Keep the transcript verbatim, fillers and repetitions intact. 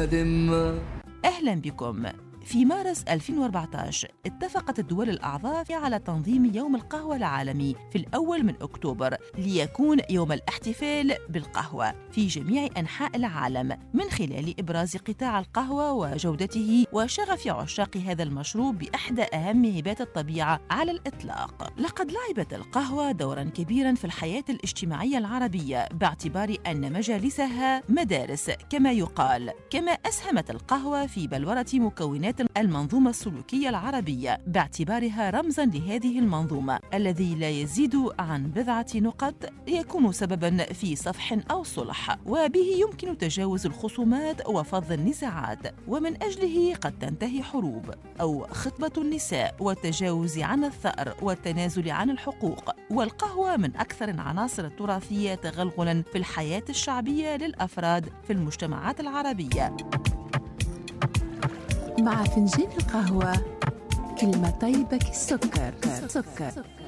بلد ما. أهلا بكم. في مارس ألفين وأربعة عشر اتفقت الدول الأعضاء على تنظيم يوم القهوة العالمي في الأول من أكتوبر ليكون يوم الاحتفال بالقهوة في جميع أنحاء العالم من خلال إبراز قطاع القهوة وجودته وشغف عشاق هذا المشروب بإحدى أهم هبات الطبيعة على الإطلاق. لقد لعبت القهوة دورا كبيرا في الحياة الاجتماعية العربية باعتبار أن مجالسها مدارس كما يقال، كما أسهمت القهوة في بلورة مكونات المنظومة السلوكية العربية باعتبارها رمزاً لهذه المنظومة الذي لا يزيد عن بضعة نقط يكون سبباً في صفح أو صلح، وبه يمكن تجاوز الخصومات وفض النزاعات، ومن أجله قد تنتهي حروب أو خطبة النساء والتجاوز عن الثأر والتنازل عن الحقوق. والقهوة من أكثر العناصر التراثية تغلغلاً في الحياة الشعبية للأفراد في المجتمعات العربية. مع فنجان القهوة كلمة طيبة كالسكر. سكر.